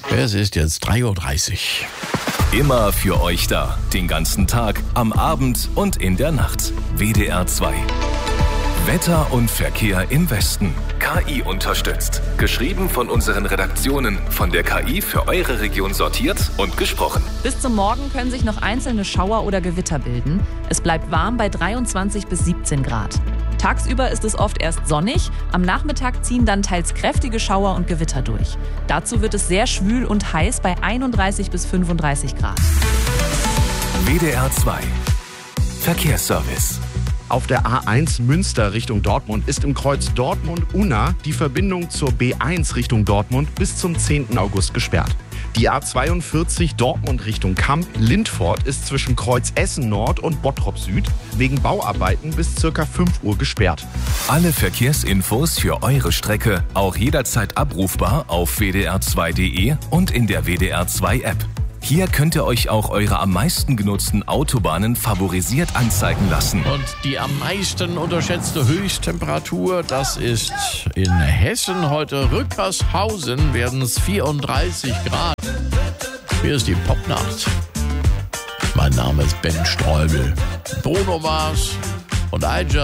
Es ist jetzt 3:30 Uhr. Immer für euch da. Den ganzen Tag, am Abend und in der Nacht. WDR 2. Wetter und Verkehr im Westen. KI unterstützt. Geschrieben von unseren Redaktionen. Von der KI für eure Region sortiert und gesprochen. Bis zum Morgen können sich noch einzelne Schauer oder Gewitter bilden. Es bleibt warm bei 23 bis 17 Grad. Tagsüber ist es oft erst sonnig, am Nachmittag ziehen dann teils kräftige Schauer und Gewitter durch. Dazu wird es sehr schwül und heiß bei 31 bis 35 Grad. WDR 2. Verkehrsservice. Auf der A1 Münster Richtung Dortmund ist im Kreuz Dortmund-Unna die Verbindung zur B1 Richtung Dortmund bis zum 10. August gesperrt. Die A42 Dortmund Richtung Kamp-Lindfort ist zwischen Kreuz Essen Nord und Bottrop Süd wegen Bauarbeiten bis ca. 5 Uhr gesperrt. Alle Verkehrsinfos für eure Strecke auch jederzeit abrufbar auf wdr2.de und in der WDR 2 App. Hier könnt ihr euch auch eure am meisten genutzten Autobahnen favorisiert anzeigen lassen. Und die am meisten unterschätzte Höchsttemperatur, das ist in Hessen heute Rückershausen, werden es 34 Grad. Hier ist die Popnacht. Mein Name ist Ben Streubel. Bruno Mars und Aja